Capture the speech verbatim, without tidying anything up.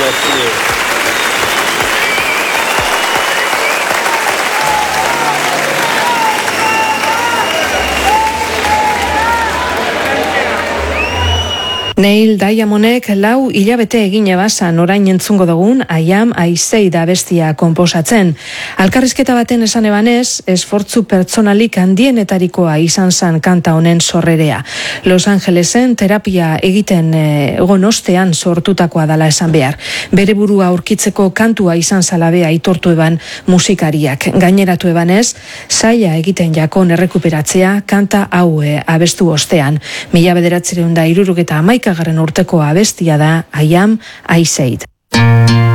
Neil Diamondek lau hilabete egin ebazan orain entzungo dugun I Am I Say da bestia konposatzen. Alkarrizketa baten esan ebanez, esfortzu pertsonalik handienetarikoa izan zan kanta honen sorrerea. Los Angelesen terapia egiten egon ostean sortutakoa dala esan behar. Bere burua aurkitzeko kantua izan zalabea aitortu eban musikariak. Gaineratu ebanez, zaila egiten jakon errekuperatzea kanta hau abestu ostean. Mila bederatzireun da irurugeta amaika garren urteko abestia da I Am I Said.